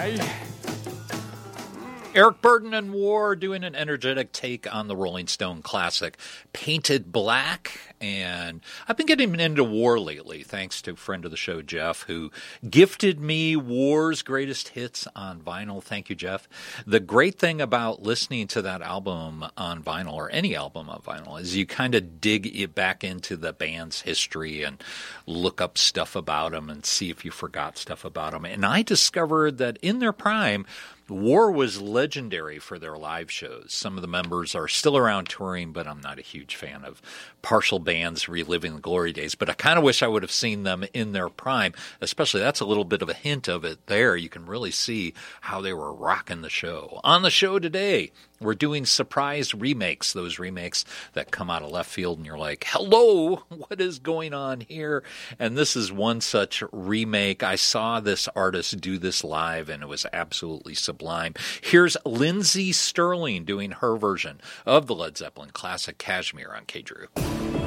Eric Burdon and War doing an energetic take on the Rolling Stone classic Painted Black. And I've been getting into War lately, thanks to a friend of the show, Jeff, who gifted me War's greatest hits on vinyl. Thank you, Jeff. The great thing about listening to that album on vinyl, or any album on vinyl, is you kind of dig it back into the band's history and look up stuff about them and see if you forgot stuff about them. And I discovered that in their prime, War was legendary for their live shows. Some of the members are still around touring, but I'm not a huge fan of partial bands reliving the glory days. But I kind of wish I would have seen them in their prime, especially that's a little bit of a hint of it there. You can really see how they were rocking the show. On the show today, we're doing surprise remakes, those remakes that come out of left field and you're like, hello, what is going on here? And this is one such remake. I saw this artist do this live and it was absolutely sublime. Here's Lindsey Sterling doing her version of the Led Zeppelin classic Kashmir on K-Drew.